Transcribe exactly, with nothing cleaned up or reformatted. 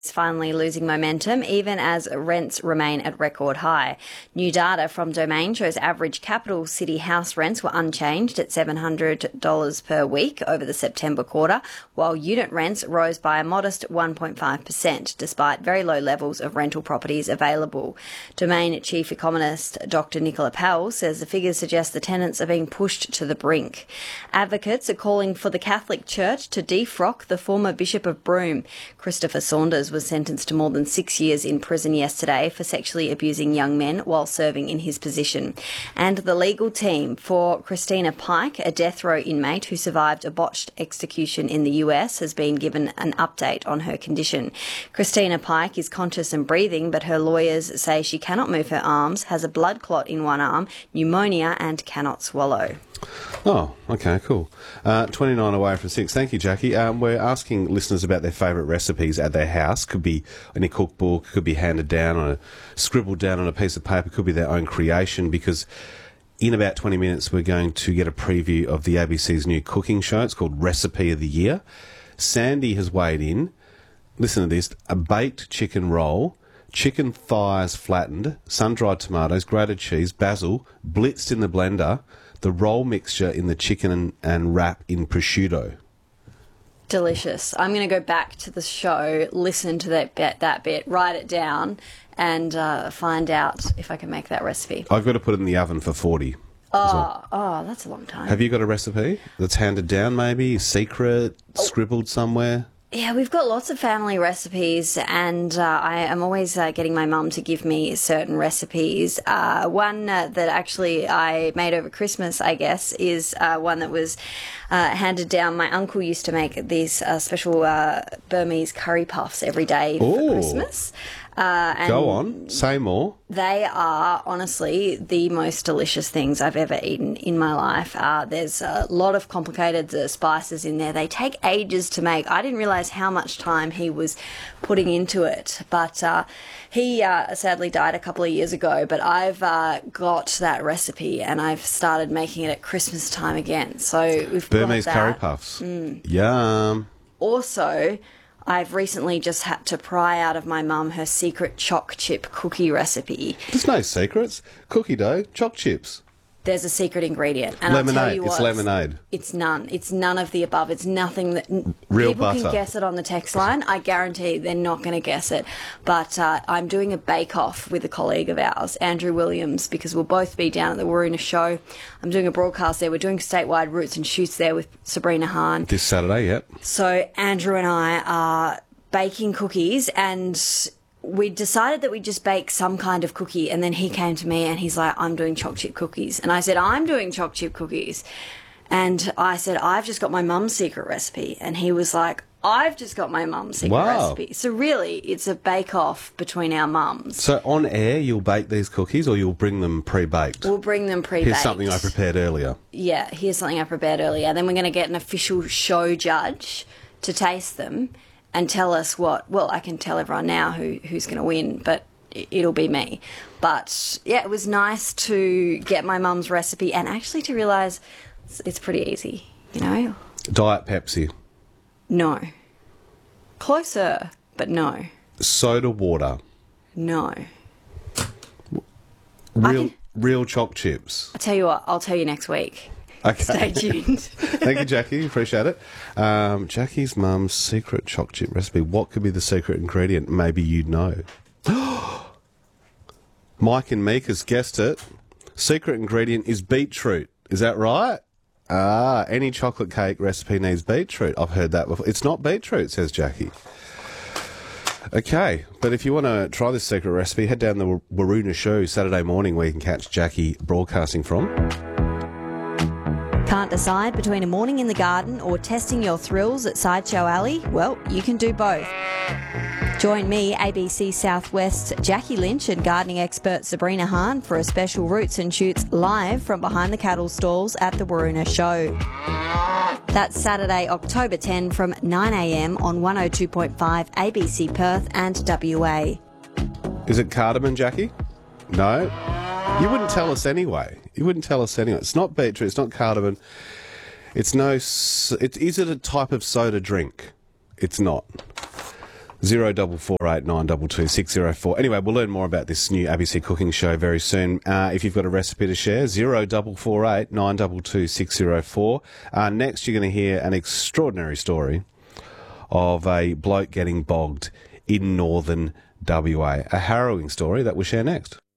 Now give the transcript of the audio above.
is finally losing momentum, even as rents remain at record high. New data from Domain shows average capital city house rents were unchanged at seven hundred dollars per week over the September quarter, while unit rents rose by a modest one point five percent, despite very low levels of rental properties available. Domain chief economist Doctor Nicola Powell says the figures suggest the tenants are being pushed to the brink. Advocates are calling for the Catholic Church to defrock the former Bishop of Broome. Christopher Saunders was sentenced to more than six years in prison yesterday for sexually abusing young men while serving in his position. And the legal team for Christina Pike, a death row inmate who survived a botched execution in the U S, has been given an update on her condition. Christina Pike is conscious and breathing, but her lawyers say she cannot move her arms, has a blood clot in one arm, pneumonia, and cannot swallow. Oh, okay, cool. Uh, twenty-nine away from six. Thank you, Jackie. Um, we're asking listeners about their favourite recipes at their house. Could be in a cookbook, could be handed down on a, scribbled down on a piece of paper, could be their own creation, because in about twenty minutes we're going to get a preview of the A B C's new cooking show. It's called Recipe of the Year. Sandy has weighed in. Listen to this. A baked chicken roll, chicken thighs flattened, sun-dried tomatoes, grated cheese, basil, blitzed in the blender, the roll mixture in the chicken and, and wrap in prosciutto. Delicious. I'm going to go back to the show, listen to that bit, that bit, write it down, and uh, find out if I can make that recipe. I've got to put it in the oven for forty. Oh, well. oh, that's a long time. Have you got a recipe that's handed down, maybe? Secret? Oh. Scribbled somewhere? Yeah, we've got lots of family recipes, and uh, I am always uh, getting my mum to give me certain recipes. Uh, one uh, that actually I made over Christmas, I guess, is uh, one that was uh, handed down. My uncle used to make these uh, special uh, Burmese curry puffs every day Ooh. for Christmas. Uh, and Go on, say more. They are honestly the most delicious things I've ever eaten in my life. Uh, there's a lot of complicated uh, spices in there. They take ages to make. I didn't realise how much time he was putting into it. But uh, he uh, sadly died a couple of years ago. But I've uh, got that recipe and I've started making it at Christmas time again. So we've Burmese got that. curry puffs. Mm. Yum. Also, I've recently just had to pry out of my mum her secret choc chip cookie recipe. There's no secrets. Cookie dough, choc chips. There's a secret ingredient. And lemonade. I'll tell you it's what, lemonade. It's none. It's none of the above. It's nothing that... Real people butter. can guess it on the text line. I guarantee they're not going to guess it. But uh, I'm doing a bake-off with a colleague of ours, Andrew Williams, because we'll both be down at the Waroona show. I'm doing a broadcast there. We're doing statewide Roots and Shoots there with Sabrina Hahn. This Saturday, yep. So Andrew and I are baking cookies, and we decided that we'd just bake some kind of cookie, and then he came to me and he's like, I'm doing choc chip cookies. And I said, I'm doing choc chip cookies. And I said, I've just got my mum's secret recipe. And he was like, I've just got my mum's secret wow. recipe. So really, it's a bake-off between our mums. So on air, you'll bake these cookies or you'll bring them pre-baked? We'll bring them pre-baked. Here's something I prepared earlier. Yeah, here's something I prepared earlier. Then we're going to get an official show judge to taste them and tell us what... Well, I can tell everyone now who who's going to win, but it'll be me. But, yeah, it was nice to get my mum's recipe and actually to realise it's, it's pretty easy, you know? Diet Pepsi. No. Closer, but no. Soda water. No. Real, can... real choc chips. I'll tell you what, I'll tell you next week. Okay. Stay tuned. Thank you, Jackie. Appreciate it. Um, Jackie's mum's secret choc chip recipe. What could be the secret ingredient? Maybe you'd know. Mike and Mika's guessed it. Secret ingredient is beetroot. Is that right? Ah, any chocolate cake recipe needs beetroot. I've heard that before. It's not beetroot, says Jackie. Okay, but if you want to try this secret recipe, head down the Waroona show Saturday morning where you can catch Jackie broadcasting from. Can't decide between a morning in the garden or testing your thrills at Sideshow Alley? Well, you can do both. Join me, A B C Southwest's Jackie Lynch and gardening expert Sabrina Hahn for a special Roots and Shoots live from behind the cattle stalls at the Waroona show. That's Saturday, October tenth from nine a m on one oh two point five A B C Perth and W A. Is it cardamom, Jackie? No? You wouldn't tell us anyway. You wouldn't tell us anyway. It's not beetroot. It's not cardamom. It's no... It, is it a type of soda drink? It's not. Zero double four eight nine double two six zero four. Anyway, we'll learn more about this new A B C cooking show very soon. Uh, if you've got a recipe to share, zero double four eight nine double two six zero four. Uh, next, you're going to hear an extraordinary story of a bloke getting bogged in northern W A. A harrowing story that we'll share next.